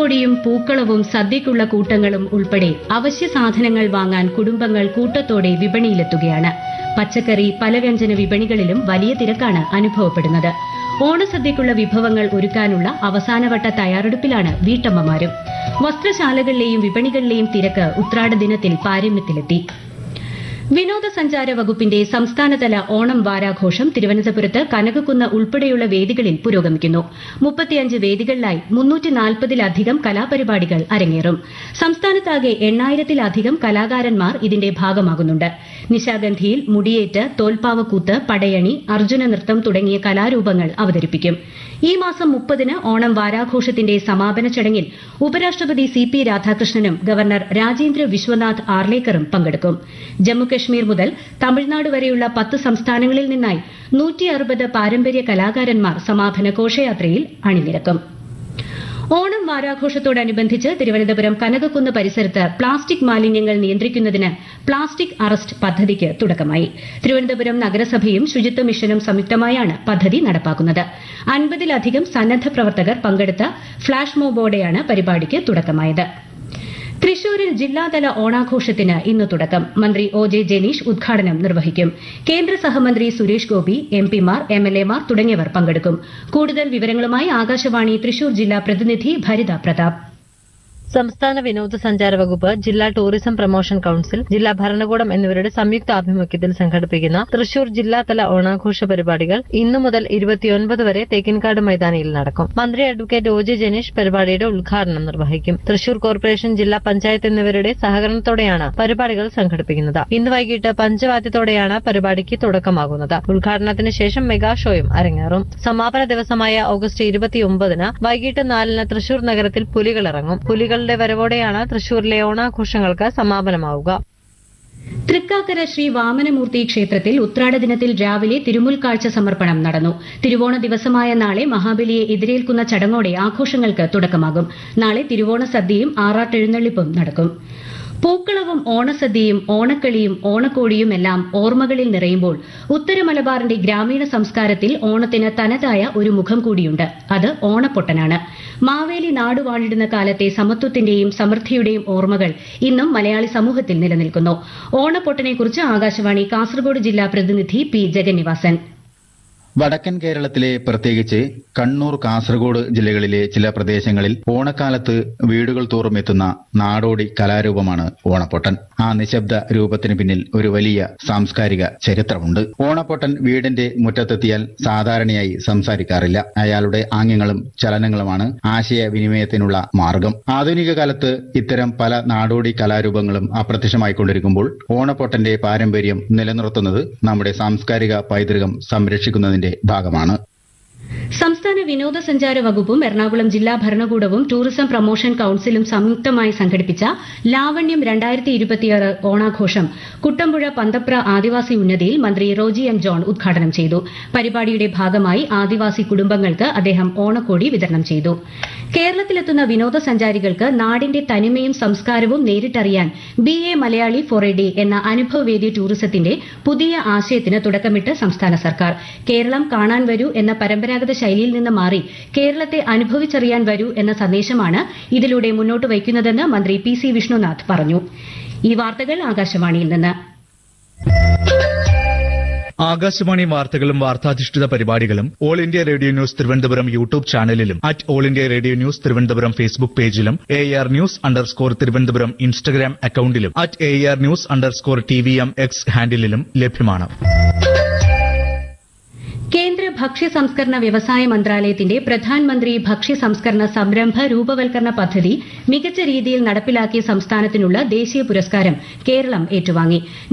ഓണക്കോടിയും പൂക്കളവും സദ്യയ്ക്കുള്ള കൂട്ടങ്ങളും ഉൾപ്പെടെ അവശ്യ സാധനങ്ങൾ വാങ്ങാൻ കുടുംബങ്ങൾ കൂട്ടത്തോടെ വിപണിയിലെത്തുകയാണ്. പച്ചക്കറി, പലവ്യഞ്ജന വിപണികളിലും വലിയ തിരക്കാണ് അനുഭവപ്പെടുന്നത്. ഓണസദ്യയ്ക്കുള്ള വിഭവങ്ങൾ ഒരുക്കാനുള്ള അവസാനവട്ട തയ്യാറെടുപ്പിലാണ് വീട്ടമ്മമാരും. വസ്ത്രശാലകളിലെയും വിപണികളിലെയും തിരക്ക് ഉത്രാട ദിനത്തിൽ പാരമ്യത്തിലെത്തി. വിനോദസഞ്ചാര വകുപ്പിന്റെ സംസ്ഥാനതല ഓണം വാരാഘോഷം തിരുവനന്തപുരത്ത് കനകക്കുന്ന് ഉൾപ്പെടെയുള്ള വേദികളിൽ പുരോഗമിക്കുന്നു. 35 വേദികളിലായി 340-ലധികം കലാപരിപാടികൾ അരങ്ങേറും. സംസ്ഥാനത്താകെ 8000-ലധികം കലാകാരന്മാർ ഇതിന്റെ ഭാഗമാകുന്നുണ്ട്. നിശാഗന്ധിയിൽ മുടിയേറ്റ്, തോൽപ്പാവക്കൂത്ത്, പടയണി, അർജുന നൃത്തം തുടങ്ങിയ കലാരൂപങ്ങൾ അവതരിപ്പിക്കും. ഈ മാസം 30-ന് ഓണം വാരാഘോഷത്തിന്റെ സമാപന ചടങ്ങിൽ ഉപരാഷ്ട്രപതി CP രാധാകൃഷ്ണനും ഗവർണർ രാജേന്ദ്ര വിശ്വനാഥ് ആർലേക്കറും പങ്കെടുക്കും. ജമ്മുകശ്മീർ മുതൽ തമിഴ്നാട് വരെയുള്ള 10 സംസ്ഥാനങ്ങളിൽ നിന്നായി 160 പാരമ്പര്യ കലാകാരന്മാർ സമാപന ഘോഷയാത്രയിൽ അണിനിരക്കും. ഓണം വാരാഘോഷത്തോടനുബന്ധിച്ച് തിരുവനന്തപുരം കനകക്കുന്ന് പരിസരത്ത് പ്ലാസ്റ്റിക് മാലിന്യങ്ങൾ നിയന്ത്രിക്കുന്നതിന് പ്ലാസ്റ്റിക് അറസ്റ്റ് പദ്ധതിക്ക് തുടക്കമായി. തിരുവനന്തപുരം നഗരസഭയും ശുചിത്വ മിഷനും സംയുക്തമായാണ് പദ്ധതി നടപ്പാക്കുന്നത്. 50-ലധികം സന്നദ്ധ പ്രവർത്തകർ പങ്കെടുത്ത ഫ്ളാഷ് മോബോടെയാണ് പരിപാടിക്ക് തുടക്കമായത്. തൃശൂരിൽ ജില്ലാതല ഓണാഘോഷത്തിന് ഇന്ന് തുടക്കം. മന്ത്രി OJ ജനീഷ് ഉദ്ഘാടനം നിർവഹിക്കും. കേന്ദ്ര സഹമന്ത്രി സുരേഷ് ഗോപി, MPമാർ, MLAമാർ തുടങ്ങിയവർ പങ്കെടുക്കും. കൂടുതൽ വിവരങ്ങളുമായി ആകാശവാണി തൃശൂർ ജില്ലാ പ്രതിനിധി ഭരിത പ്രതാപ്. സംസ്ഥാന വിനോദസഞ്ചാര വകുപ്പ്, ജില്ലാ ടൂറിസം പ്രൊമോഷൻ കൌൺസിൽ, ജില്ലാ ഭരണകൂടം എന്നിവരുടെ സംയുക്ത ആഭിമുഖ്യത്തിൽ സംഘടിപ്പിക്കുന്ന തൃശൂർ ജില്ലാതല ഓണാഘോഷ പരിപാടികൾ ഇന്നു മുതൽ 29 വരെ തേക്കിൻകാട് മൈതാനിയിൽ നടക്കും. മന്ത്രി അഡ്വക്കേറ്റ് OJ ജനീഷ് പരിപാടിയുടെ ഉദ്ഘാടനം നിർവഹിക്കും. തൃശൂർ കോർപ്പറേഷൻ, ജില്ലാ പഞ്ചായത്ത് എന്നിവരുടെ സഹകരണത്തോടെയാണ് പരിപാടികൾ സംഘടിപ്പിക്കുന്നത്. ഇന്ന് വൈകിട്ട് പഞ്ചവാദ്യത്തോടെയാണ് പരിപാടിക്ക് തുടക്കമാകുന്നത്. ഉദ്ഘാടനത്തിന് ശേഷം മെഗാ ഷോയും അരങ്ങേറും. സമാപന ദിവസമായ ഓഗസ്റ്റ് 29-ന് വൈകിട്ട് 4-ന് തൃശൂർ നഗരത്തിൽ പുലികളിറങ്ങും. പുലികളുടെ വരവോടെയാണ് തൃശൂരിലെ ഓണാഘോഷങ്ങൾക്ക് സമാപനമാവുക. തൃക്കാക്കര ശ്രീ വാമനമൂർത്തി ക്ഷേത്രത്തിൽ ഉത്രാട ദിനത്തിൽ രാവിലെ തിരുമുൽക്കാഴ്ച സമർപ്പണം നടന്നു. തിരുവോണ ദിവസമായ നാളെ മഹാബലിയെ എതിരേൽക്കുന്ന ചടങ്ങോടെ ആഘോഷങ്ങൾക്ക് തുടക്കമാകും. നാളെ തിരുവോണ സദ്യയും ആറാട്ടെഴുന്നള്ളിപ്പും നടക്കും. പൂക്കളവും ഓണസദ്യയും ഓണക്കളിയും ഓണക്കോടിയുമെല്ലാം ഓർമ്മകളിൽ നിറയുമ്പോൾ ഉത്തര മലബാറിന്റെ ഗ്രാമീണ സംസ്കാരത്തിൽ ഓണത്തിന് തനതായ ഒരു മുഖം കൂടിയുണ്ട്. അത് ഓണപ്പൊട്ടനാണ്. മാവേലി നാടുവാണിടുന്ന കാലത്തെ സമത്വത്തിന്റെയും സമൃദ്ധിയുടെയും ഓർമ്മകൾ ഇന്നും മലയാളി സമൂഹത്തിൽ നിലനിൽക്കുന്നു. ഓണപ്പൊട്ടനെക്കുറിച്ച് ആകാശവാണി കാസർഗോഡ് ജില്ലാ പ്രതിനിധി P. ജഗന്നിവാസൻ. വടക്കൻ കേരളത്തിലെ, പ്രത്യേകിച്ച് കണ്ണൂർ, കാസർഗോഡ് ജില്ലകളിലെ ചില പ്രദേശങ്ങളിൽ ഓണക്കാലത്ത് വീടുകൾ തോറും എത്തുന്ന നാടോടി കലാരൂപമാണ് ഓണപ്പൊട്ടൻ. ആ നിശബ്ദ രൂപത്തിന് പിന്നിൽ ഒരു വലിയ സാംസ്കാരിക ചരിത്രമുണ്ട്. ഓണപ്പൊട്ടൻ വീടിന്റെ മുറ്റത്തെത്തിയാൽ സാധാരണയായി സംസാരിക്കാറില്ല. അയാളുടെ ആംഗ്യങ്ങളും ചലനങ്ങളുമാണ് ആശയവിനിമയത്തിനുള്ള മാർഗം. ആധുനിക കാലത്ത് ഇത്തരം പല നാടോടി കലാരൂപങ്ങളും അപ്രത്യക്ഷമായിക്കൊണ്ടിരിക്കുമ്പോൾ ഓണപ്പൊട്ടന്റെ പാരമ്പര്യം നിലനിർത്തുന്നത് നമ്മുടെ സാംസ്കാരിക പൈതൃകം സംരക്ഷിക്കുന്നതിന്റെ ഭാഗമാണ്. സംസ്ഥാന വിനോദസഞ്ചാര വകുപ്പും എറണാകുളം ജില്ലാ ഭരണകൂടവും ടൂറിസം പ്രൊമോഷൻ കൌൺസിലും സംയുക്തമായി സംഘടിപ്പിച്ച ലാവണ്യം 2026 ഓണാഘോഷം കുട്ടമ്പുഴ പന്തപ്ര ആദിവാസി ഉന്നതിയിൽ മന്ത്രി റോജി M. ജോൺ ഉദ്ഘാടനം ചെയ്തു. പരിപാടിയുടെ ഭാഗമായി ആദിവാസി കുടുംബങ്ങൾക്ക് അദ്ദേഹം ഓണക്കോടി വിതരണം ചെയ്തു. കേരളത്തിലെത്തുന്ന വിനോദസഞ്ചാരികൾക്ക് നാടിന്റെ തനിമയും സംസ്കാരവും നേരിട്ടറിയാൻ BA Malayali four A day എന്ന അനുഭവവേദി ടൂറിസത്തിന്റെ പുതിയ ആശയത്തിന് തുടക്കമിട്ട് സംസ്ഥാന സർക്കാർ. കേരളം കാണാൻ വരൂ എന്ന പരമ്പരാഗത ശൈലിയിൽ നിന്ന് മാറി കേരളത്തെ അനുഭവിച്ചറിയാൻ വരൂ എന്ന സന്ദേശമാണ് ഇതിലൂടെ മുന്നോട്ട് വയ്ക്കുന്നതെന്ന് മന്ത്രി PC വിഷ്ണുനാഥ് പറഞ്ഞു. ഈ വാർത്തകൾ ആകാശവാണിയിൽ നിന്ന്. ആകാശവാണി വാർത്തകളും വാർത്താധിഷ്ഠിത പരിപാടികളും all India radio news Thiruvananthapuram YouTube ചാനലിലും all India radio news Thiruvananthapuram Facebook പേജിലും AR News_ തിരുവനന്തപുരം ഇൻസ്റ്റഗ്രാം അക്കൌണ്ടിലും AR News_TVM X ഹാൻഡിലും ലഭ്യമാണ്. കേന്ദ്ര ഭക്ഷ്യ സംസ്കരണ വ്യവസായ മന്ത്രാലയത്തിന്റെ പ്രധാൻമന്ത്രി ഭക്ഷ്യ സംസ്കരണ സംരംഭ രൂപവൽക്കരണ പദ്ധതി മികച്ച രീതിയിൽ നടപ്പിലാക്കിയ സംസ്ഥാനത്തിനുള്ള ദേശീയ പുരസ്കാരം കേരളം ഏറ്റുവാങ്ങി.